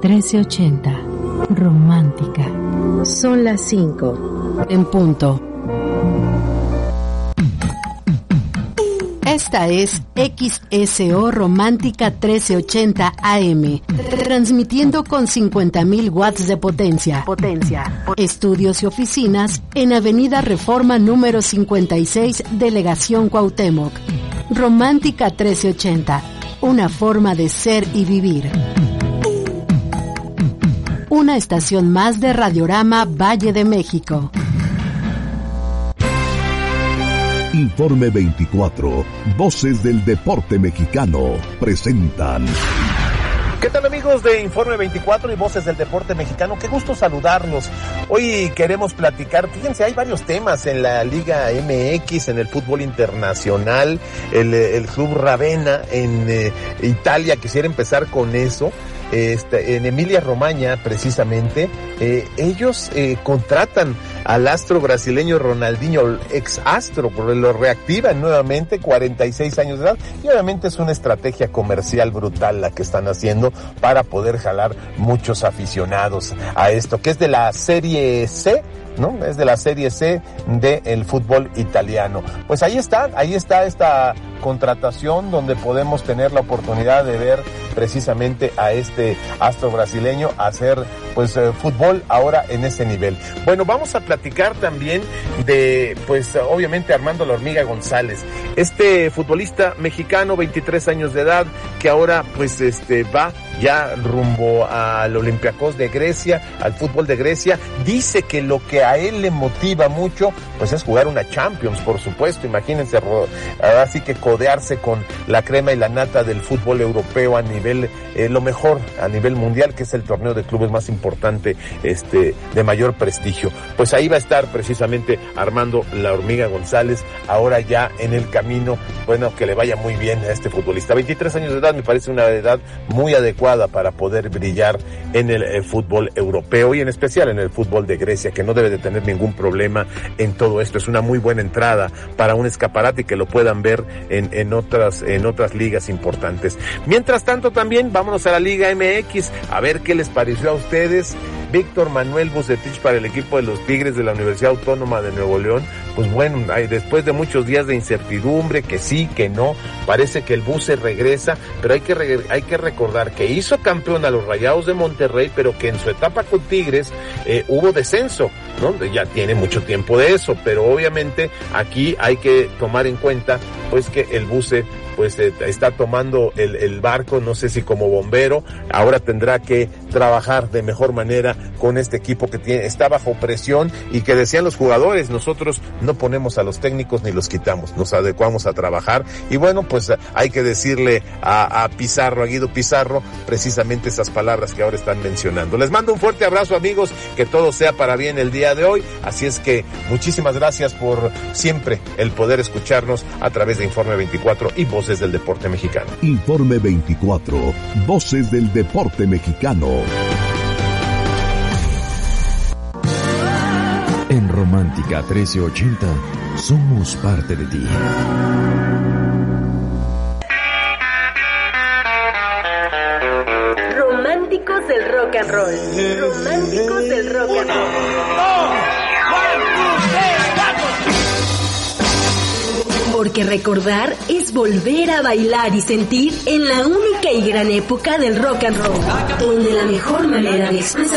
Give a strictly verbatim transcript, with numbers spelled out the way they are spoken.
trece ochenta. Romántica. Son las cinco. En punto. Esta es X S O Romántica trece ochenta A M, transmitiendo con cincuenta mil watts de potencia. Potencia. Estudios y oficinas en Avenida Reforma número cincuenta y seis, Delegación Cuauhtémoc. Romántica trece ochenta, una forma de ser y vivir. Una estación más de Radiorama Valle de México. Informe veinticuatro, Voces del Deporte Mexicano, presentan. ¿Qué tal, amigos de Informe veinticuatro y Voces del Deporte Mexicano? Qué gusto saludarlos. Hoy queremos platicar, fíjense, hay varios temas en la Liga M X, en el fútbol internacional, el, el Club Ravenna en eh, Italia. Quisiera empezar con eso. Este, en Emilia-Romagna, precisamente, eh, ellos eh, contratan al astro brasileño Ronaldinho, ex astro, porque lo reactivan nuevamente, cuarenta y seis años de edad, y obviamente es una estrategia comercial brutal la que están haciendo para poder jalar muchos aficionados a esto, que es de la Serie C, ¿no? Es de la Serie C del fútbol italiano. Pues ahí está, ahí está esta contratación donde podemos tener la oportunidad de ver precisamente a este astro brasileño hacer pues eh, fútbol ahora en ese nivel. Bueno, vamos a platicar también de pues obviamente Armando La Hormiga González, este futbolista mexicano, veintitrés años de edad, que ahora pues este va ya rumbo al Olympiacos de Grecia, al fútbol de Grecia. Dice que lo que a él le motiva mucho pues es jugar una Champions, por supuesto. Imagínense, así que codearse con la crema y la nata del fútbol europeo a nivel, eh, lo mejor a nivel mundial, que es el torneo de clubes más importante, este, de mayor prestigio. Pues ahí va a estar precisamente Armando La Hormiga González, ahora ya en el camino. Bueno, que le vaya muy bien a este futbolista. veintitrés años de edad me parece una edad muy adecuada para poder brillar en el eh, fútbol europeo y en especial en el fútbol de Grecia, que no debe de tener ningún problema en todo esto. Es una muy buena entrada para un escaparate y que lo puedan ver en, en otras, en otras ligas importantes. Mientras tanto, también vámonos a la Liga M X, a ver qué les pareció a ustedes. Víctor Manuel Vucetich para el equipo de los Tigres de la Universidad Autónoma de Nuevo León. Pues bueno, después de muchos días de incertidumbre, que sí, que no, parece que el Buce regresa, pero hay que re- hay que recordar que hizo campeón a los Rayados de Monterrey, pero que en su etapa con Tigres eh, hubo descenso, ¿no? Ya tiene mucho tiempo de eso, pero obviamente aquí hay que tomar en cuenta pues que el Buce pues eh, está tomando el, el barco, no sé si como bombero, ahora tendrá que trabajar de mejor manera con este equipo que tiene, está bajo presión, y que decían los jugadores, nosotros no ponemos a los técnicos ni los quitamos, nos adecuamos a trabajar. Y bueno, pues hay que decirle a, a Pizarro, a Guido Pizarro, precisamente esas palabras que ahora están mencionando. Les mando un fuerte abrazo, amigos, que todo sea para bien el día de hoy, así es que muchísimas gracias por siempre el poder escucharnos a través de Informe veinticuatro y Voces del Deporte Mexicano. Informe veinticuatro, Voces del Deporte Mexicano. En Romántica trece ochenta, somos parte de ti. Románticos del rock and roll. Románticos del rock and roll. Porque recordar es volver a bailar y sentir en la única y gran época del rock and roll, donde la mejor manera de expresar